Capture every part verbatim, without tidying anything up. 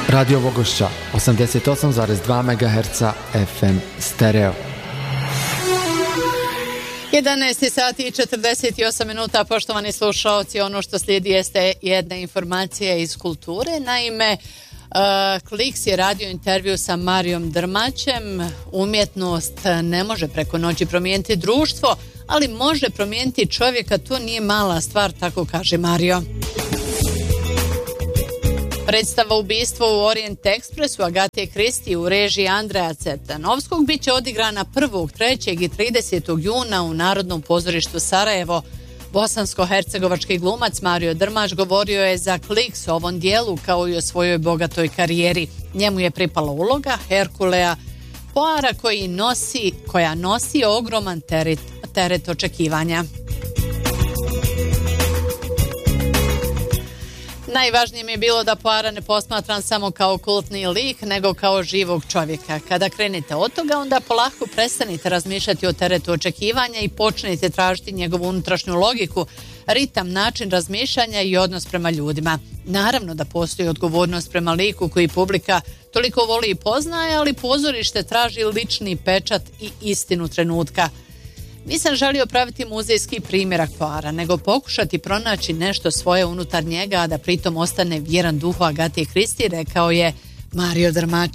Radio Vogošća, osamdeset osam zarez dva megaherca F M stereo. jedanaest sati i četrdeset osam minuta, poštovani slušalci, ono što slijedi jeste jedna informacija iz kulture. Naime, uh, Kliks je radio intervju sa Marijom Drmačem. Umjetnost ne može preko noći promijeniti društvo, ali može promijeniti čovjeka, to nije mala stvar, tako kaže Mario. Predstava Ubistvo u Orient Expressu Agate Kristi u režiji Andreja Cetanovskog bit će odigrana prvog, trećeg i tridesetog juna u Narodnom pozorištu Sarajevo. Bosansko-hercegovački glumac Mario Drmač govorio je za Kliks o ovom dijelu kao i o svojoj bogatoj karijeri. Njemu je pripala uloga Herkulea Poara koji nosi, koja nosi ogroman teret, teret očekivanja. Najvažnije mi je bilo da Poara ne posmatram samo kao kultni lik, nego kao živog čovjeka. Kada krenete od toga, onda polako prestanite razmišljati o teretu očekivanja i počnete tražiti njegovu unutrašnju logiku, ritam, način razmišljanja i odnos prema ljudima. Naravno da postoji odgovornost prema liku koji publika toliko voli i poznaje, ali pozorište traži lični pečat i istinu trenutka. Nisam želio praviti muzejski primjerak Poara, nego pokušati pronaći nešto svoje unutar njega, a da pritom ostane vjeran duhu Agate Kristi, rekao je Mario Drmač.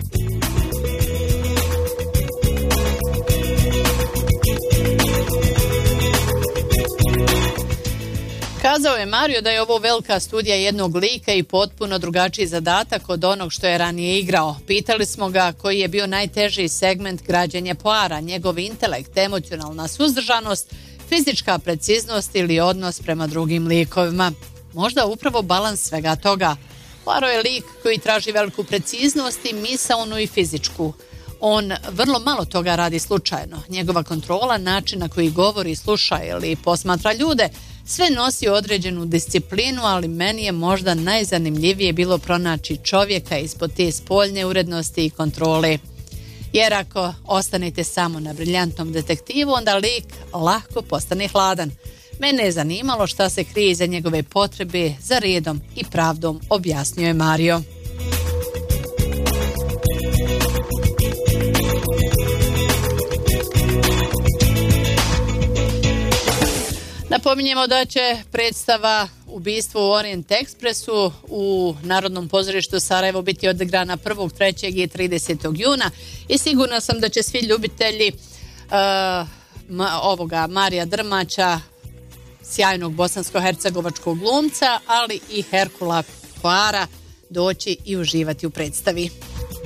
Kazao je Mario da je ovo velika studija jednog lika i potpuno drugačiji zadatak od onog što je ranije igrao. Pitali smo ga koji je bio najteži segment građenja Poara, njegov intelekt, emocionalna suzdržanost, fizička preciznost ili odnos prema drugim likovima. Možda upravo balans svega toga. Poaro je lik koji traži veliku preciznost i misaonu i fizičku. On vrlo malo toga radi slučajno. Njegova kontrola, način na koji govori, sluša ili posmatra ljude, sve nosi određenu disciplinu, ali meni je možda najzanimljivije bilo pronaći čovjeka ispod te spoljne urednosti i kontrole. Jer ako ostanete samo na briljantnom detektivu, onda lik lako postane hladan. Mene je zanimalo šta se krije iza njegove potrebe za redom i pravdom, objasnio je Mario. Napominjemo da će predstava Ubistvo u Orient Expressu u Narodnom pozorištu Sarajevo biti odigrana prvog, trećeg i tridesetog juna i sigurna sam da će svi ljubitelji uh, ma, ovoga Marija Drmača, sjajnog bosansko-hercegovačkog glumca, ali i Herkula Poara doći i uživati u predstavi.